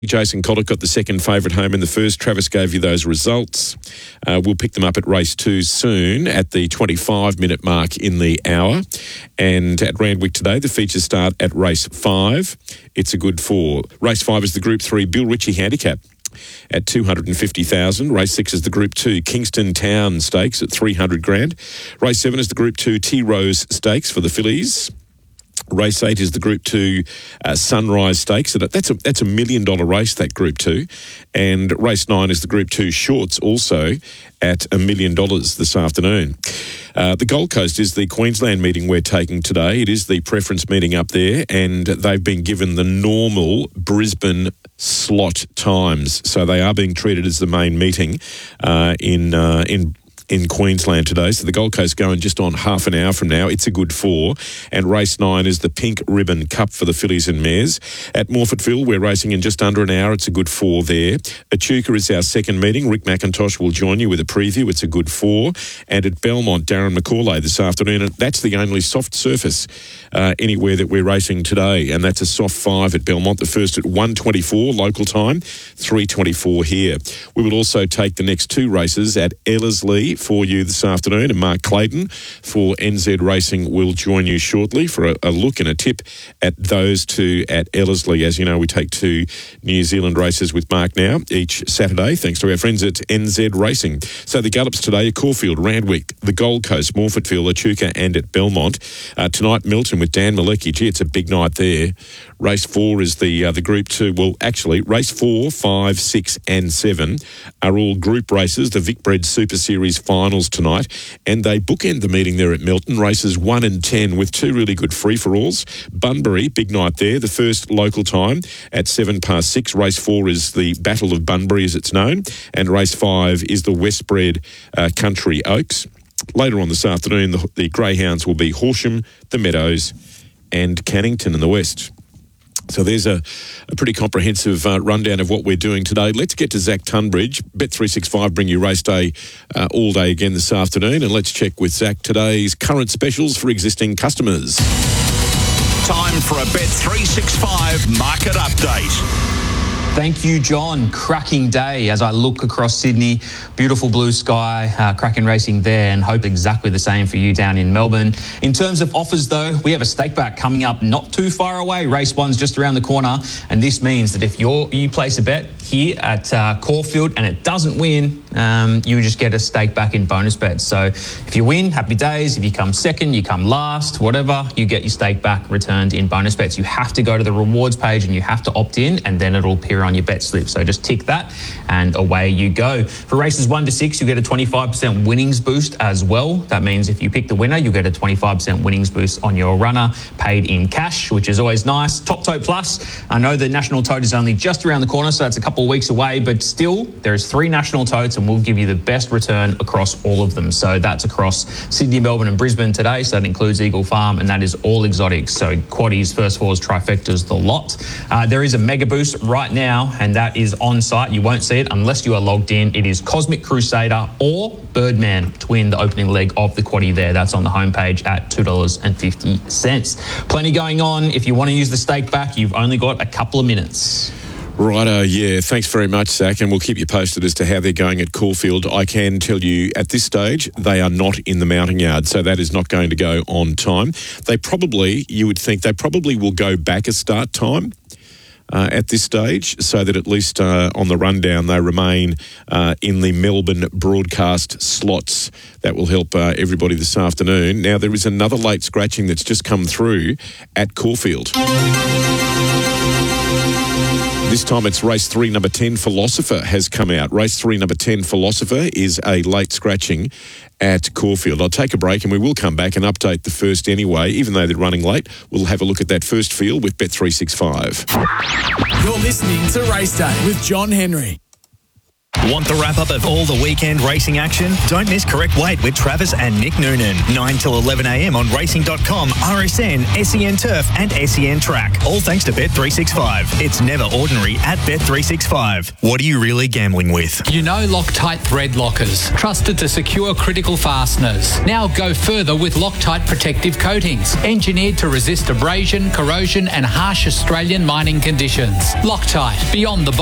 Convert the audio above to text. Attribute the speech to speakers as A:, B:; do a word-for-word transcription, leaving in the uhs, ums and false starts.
A: Jason Collett got the second favourite home in the first. Travis gave you those results. Uh, we'll pick them up at race two soon at the twenty-five minute mark in the hour. And at Randwick today, the features start at race five. It's a good four. Race five is the Group three Bill Ritchie Handicap at two hundred fifty thousand. Race six is the Group two Kingston Town Stakes at three hundred grand. Race seven is the Group two T-Rose Stakes for the fillies. Race eight is the Group two uh, Sunrise Stakes. That's a that's a million dollar race, that Group two. And race nine is the Group two Shorts, also at a million dollars this afternoon. Uh, the Gold Coast is the Queensland meeting we're taking today. It is the preference meeting up there, and they've been given the normal Brisbane slot times. So they are being treated as the main meeting uh, in uh, in. in Queensland today. So the Gold Coast going just on half an hour from now. It's a good four. And race nine is the Pink Ribbon Cup for the fillies and mares. At Morphettville, we're racing in just under an hour. It's a good four there. Echuca is our second meeting. Rick McIntosh will join you with a preview. It's a good four. And at Belmont, Darren McCauley this afternoon. And that's the only soft surface uh, anywhere that we're racing today. And that's a soft five at Belmont. The first at one twenty-four local time, three twenty-four here. We will also take the next two races at Ellerslie for you this afternoon, and Mark Clayton for N Z Racing will join you shortly for a, a look and a tip at those two at Ellerslie. As you know, we take two New Zealand races with Mark now each Saturday, thanks to our friends at N Z Racing. So the gallops today are Caulfield, Randwick, the Gold Coast, Morphettville, Echuca and at Belmont. Uh, tonight, Milton with Dan Malecki. Gee, it's a big night there. Race four is the uh, the Group two. Well, actually, race four, five, six and seven are all group races. The Vicbred Super Series finals tonight, and they bookend the meeting there at Milton. Races one and ten with two really good free-for-alls. Bunbury, big night there, the first local time at seven past six. Race four is the Battle of Bunbury, as it's known, and race five is the Westbred uh, Country Oaks. Later on this afternoon, the, the greyhounds will be Horsham, the Meadows and Cannington in the West. So there's a, a pretty comprehensive uh, rundown of what we're doing today. Let's get to Zach Tunbridge. Bet three sixty-five bring you race day uh, all day again this afternoon. And let's check with Zach today's current specials for existing customers.
B: Time for a Bet three sixty-five market update.
C: Thank you, John. Cracking day as I look across Sydney. Beautiful blue sky, uh, cracking racing there, and hope exactly the same for you down in Melbourne. In terms of offers, though, we have a stake back coming up not too far away. Race one's just around the corner, and this means that if you're, you place a bet here at uh, Caulfield and it doesn't win, um, you just get a stake back in bonus bets. So if you win, happy days. If you come second, you come last, whatever, you get your stake back returned in bonus bets. You have to go to the rewards page and you have to opt in, and then it'll appear on your bet slip. So just tick that and away you go. For races one to six, you get a twenty-five percent winnings boost as well. That means if you pick the winner, you get a twenty-five percent winnings boost on your runner, paid in cash, which is always nice. Top Tote Plus, I know the National Tote is only just around the corner, so it's a couple of weeks away, but still, there's three National Totes and we'll give you the best return across all of them. So that's across Sydney, Melbourne and Brisbane today. So that includes Eagle Farm, and that is all exotics. So quaddies, first fours, trifectas, the lot. Uh, there is a mega boost right now, and that is on site. You won't see it unless you are logged in. It is Cosmic Crusader or Birdman to win the opening leg of the quaddie there. That's on the homepage at two dollars fifty. Plenty going on. If you want to use the stake back, you've only got a couple of minutes.
A: Righto, yeah. Thanks very much, Zach, and we'll keep you posted as to how they're going at Caulfield. I can tell you at this stage they are not in the mounting yard, so that is not going to go on time. They probably, you would think, they probably will go back a start time uh, at this stage, so that at least uh, on the rundown they remain uh, in the Melbourne broadcast slots. That will help uh, everybody this afternoon. Now, there is another late scratching that's just come through at Caulfield. This time it's race three, number ten, Philosopher has come out. Race three, number ten, Philosopher is a late scratching at Caulfield. I'll take a break and we will come back and update the first anyway. Even though they're running late, we'll have a look at that first field with Bet three sixty-five.
D: You're listening to Race Day with John Henry. Want the wrap-up of all the weekend racing action? Don't miss Correct Weight with Travis and Nick Noonan. nine till eleven a m on racing dot com, R S N, S E N Turf and S E N Track. All thanks to Bet three sixty-five. It's never ordinary at Bet three sixty-five. What are you really gambling with?
E: You know Loctite thread lockers, trusted to secure critical fasteners. Now go further with Loctite protective coatings, engineered to resist abrasion, corrosion and harsh Australian mining conditions. Loctite, beyond the